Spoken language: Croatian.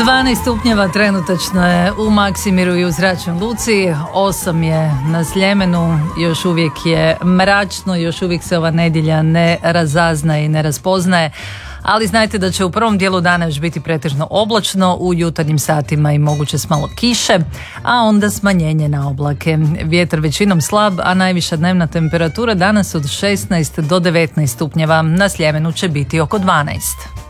12 stupnjeva trenutačno je u Maksimiru i u Zračnoj luci, 8 je na Sljemenu, još uvijek je mračno, još uvijek se ova nedjelja ne razaznaje i ne raspoznaje, ali znajte da će u prvom dijelu dana još biti pretežno oblačno, u jutarnjim satima i moguće s malo kiše, a onda smanjenje na oblake. Vjetar većinom slab, a najviša dnevna temperatura danas od 16 do 19 stupnjeva, na Sljemenu će biti oko 12.